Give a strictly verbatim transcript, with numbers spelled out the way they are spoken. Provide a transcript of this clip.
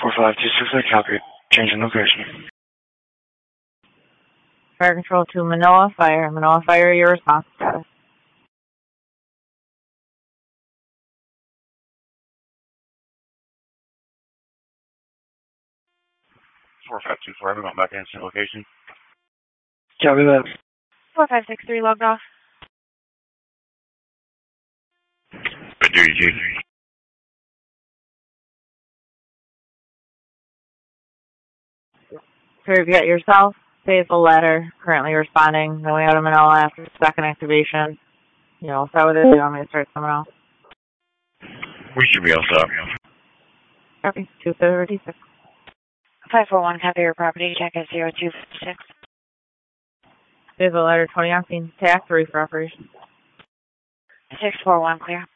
four five two six, I copy. Changing location. Fire control to Manoa Fire. Manoa Fire, your response status. four five two four, I'm going back to instant location. Copy that. four five six three logged off. Good duty, Chief. So you've got yourself, faithful letter, currently responding. Then we have a Manoa after second activation. You know, start with it. You want me to start someone else? We should be all set. Copy. two thirty-six. five four one, copy your property. Check at zero two six. Faithful letter, twenty on scene. Tac three for operation. six four one, clear.